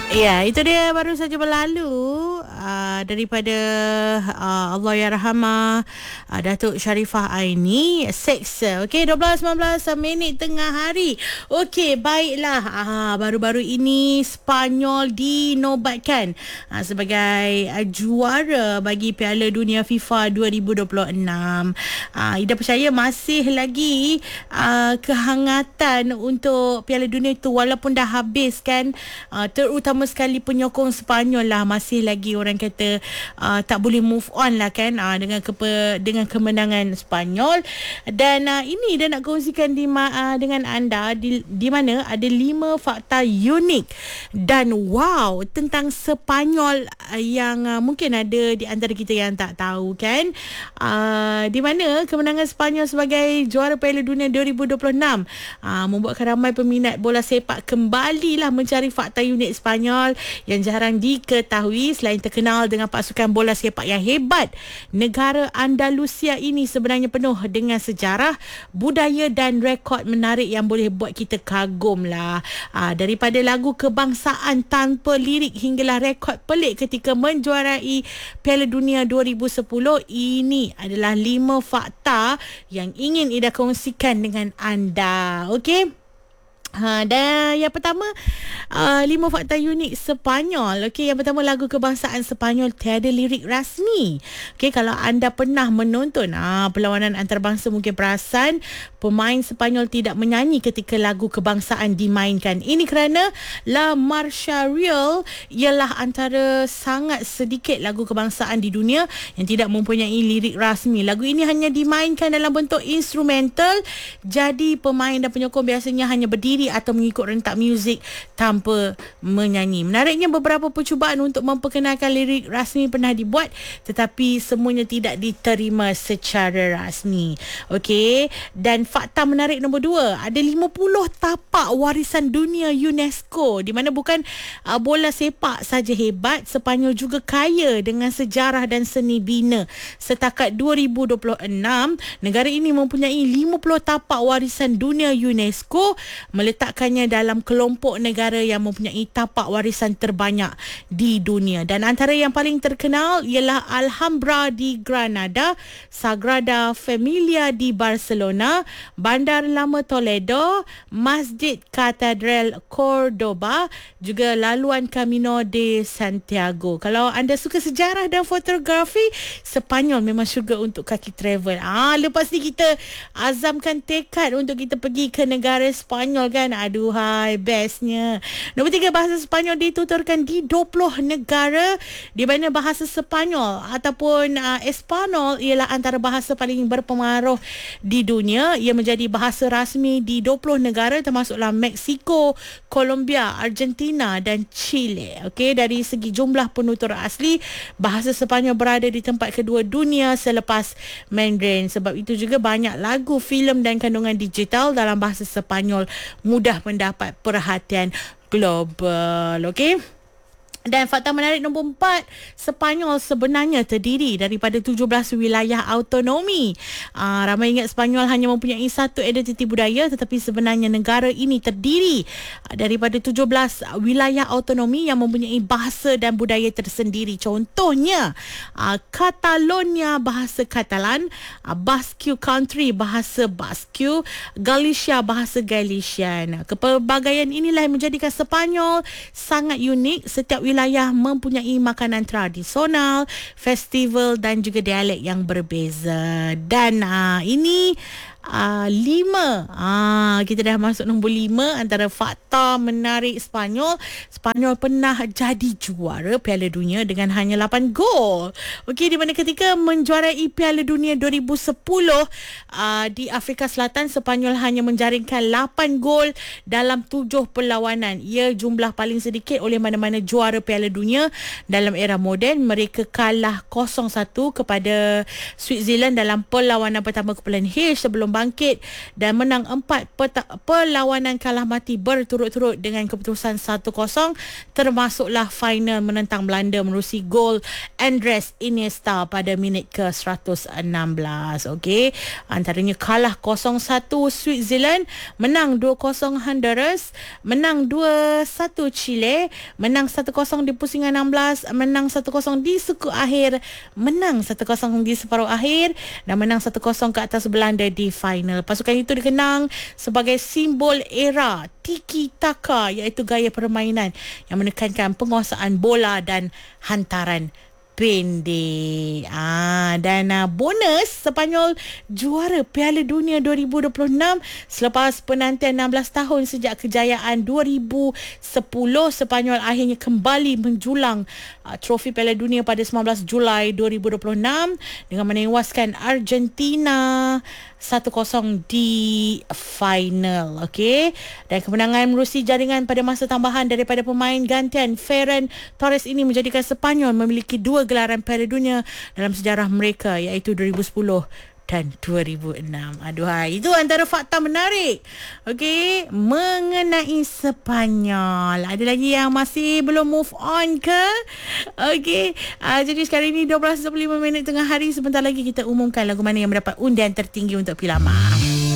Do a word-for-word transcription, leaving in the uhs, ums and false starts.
Ya, itu dia baru saja berlalu uh, daripada uh, Allahyarhamah uh, Datuk Sharifah Aini, Seks. Okey, dua belas sembilan belas minit tengah hari. Okey, baiklah. Uh, baru-baru ini Sepanyol dinobatkan uh, sebagai uh, juara bagi Piala Dunia FIFA dua ribu dua puluh enam. Uh, Ida percaya masih lagi uh, kehangatan untuk Piala Dunia itu walaupun dah habis kan, uh, terutama sekali penyokong Sepanyol lah masih lagi orang kata uh, tak boleh move on lah kan uh, dengan kepe, dengan kemenangan Sepanyol. Dan uh, ini dah nak kongsikan di, uh, dengan anda di, di mana ada lima fakta unik dan wow tentang Sepanyol uh, yang uh, mungkin ada di antara kita yang tak tahu kan. Uh, di mana kemenangan Sepanyol sebagai juara Piala Dunia dua ribu dua puluh enam uh, membuatkan ramai peminat bola sepak kembali lah mencari fakta unik Sepanyol yang jarang diketahui. Selain terkenal dengan pasukan bola sepak yang hebat, negara Andalusia ini sebenarnya penuh dengan sejarah, budaya dan rekod menarik yang boleh buat kita kagum lah. Aa, daripada lagu kebangsaan tanpa lirik hinggalah rekod pelik ketika menjuarai Piala Dunia dua ribu sepuluh, ini adalah lima fakta yang ingin Ida kongsikan dengan anda. Okey? Ha, dan yang pertama, uh, lima fakta unik Sepanyol. Okey, yang pertama, lagu kebangsaan Sepanyol tiada lirik rasmi. Okey, kalau anda pernah menonton uh, perlawanan antarabangsa, mungkin perasan pemain Sepanyol tidak menyanyi ketika lagu kebangsaan dimainkan. Ini kerana La Marcha Real ialah antara sangat sedikit lagu kebangsaan di dunia yang tidak mempunyai lirik rasmi. Lagu ini hanya dimainkan dalam bentuk instrumental, jadi pemain dan penyokong biasanya hanya berdiri atau mengikut rentak muzik tanpa menyanyi. Menariknya, beberapa percubaan untuk memperkenalkan lirik rasmi pernah dibuat, tetapi semuanya tidak diterima secara rasmi. Okey, dan fakta menarik nombor dua, ada lima puluh tapak warisan dunia UNESCO, di mana bukan uh, bola sepak saja hebat, Sepanyol juga kaya dengan sejarah dan seni bina. Setakat dua ribu dua puluh enam, negara ini mempunyai lima puluh tapak warisan dunia UNESCO, meletakkannya dalam kelompok negara yang mempunyai tapak warisan terbanyak di dunia. Dan antara yang paling terkenal ialah Alhambra di Granada, Sagrada Familia di Barcelona, Bandar Lama Toledo, Masjid Katedral Cordoba, juga laluan Camino de Santiago. Kalau anda suka sejarah dan fotografi, Sepanyol memang syurga untuk kaki travel. Ah, lepas ni kita azamkan tekad untuk kita pergi ke negara Sepanyol kan. Aduhai, bestnya. Nombor tiga, bahasa Sepanyol dituturkan di dua puluh negara, di mana bahasa Sepanyol ataupun uh, Espanol ialah antara bahasa paling berpengaruh di dunia. Ia menjadi bahasa rasmi di dua puluh negara termasuklah Mexico, Colombia, Argentina dan Chile. Okey, dari segi jumlah penutur asli, bahasa Sepanyol berada di tempat kedua dunia selepas Mandarin. Sebab itu juga banyak lagu, filem dan kandungan digital dalam bahasa Sepanyol mudah mendapat perhatian global. Okey. Dan fakta menarik nombor empat, Sepanyol sebenarnya terdiri daripada tujuh belas wilayah autonomi. Aa, ramai ingat Sepanyol hanya mempunyai satu identiti budaya, tetapi sebenarnya negara ini terdiri daripada tujuh belas wilayah autonomi yang mempunyai bahasa dan budaya tersendiri. Contohnya, aa, Catalonia bahasa Catalan, aa, Basque Country bahasa Basque, Galicia bahasa Galician. Kepelbagaian inilah yang menjadikan Sepanyol sangat unik. Setiap wilayah wilayah mempunyai makanan tradisional, festival dan juga dialek yang berbeza. Dan uh, ini Uh, lima uh, kita dah masuk nombor lima antara fakta menarik Sepanyol. Sepanyol pernah jadi juara Piala Dunia dengan hanya lapan gol. Okey, di mana ketika menjuarai Piala Dunia dua ribu sepuluh uh, di Afrika Selatan, Sepanyol hanya menjaringkan lapan gol dalam tujuh perlawanan. Ia jumlah paling sedikit oleh mana-mana juara Piala Dunia dalam era moden. Mereka kalah kosong satu kepada Switzerland dalam perlawanan pertama Kumpulan H sebelum bangkit dan menang empat peta- perlawanan kalah mati berturut-turut dengan keputusan satu kosong, termasuklah final menentang Belanda menerusi gol Andres Iniesta pada minit ke seratus enam belas. Okey, antaranya kalah kosong satu Switzerland, menang dua kosong Honduras, menang dua satu Chile, menang satu kosong di pusingan enam belas, menang satu kosong di suku akhir, menang satu kosong di separuh akhir dan menang satu kosong ke atas Belanda di final. Pasukan itu dikenang sebagai simbol era Tiki Taka, iaitu gaya permainan yang menekankan penguasaan bola dan hantaran pendek. Ah, dan uh, bonus, Sepanyol juara Piala Dunia dua ribu dua puluh enam selepas penantian enam belas tahun sejak kejayaan dua ribu sepuluh. Sepanyol akhirnya kembali menjulang uh, trofi Piala Dunia pada sembilan belas Julai dua ribu dua puluh enam dengan menewaskan Argentina satu kosong di final. Okey, dan kemenangan menerusi jaringan pada masa tambahan daripada pemain gantian Ferran Torres ini menjadikan Sepanyol memiliki dua gelaran Piala Dunia dalam sejarah mereka, iaitu dua ribu sepuluh dan dua ribu enam. Aduhai, itu antara fakta menarik, okey, mengenai Sepanyol. Ada lagi yang masih belum move on ke? Okey, uh, jadi sekarang ini dua belas tiga puluh lima minit tengah hari. Sebentar lagi kita umumkan lagu mana yang mendapat undian tertinggi untuk Pilama.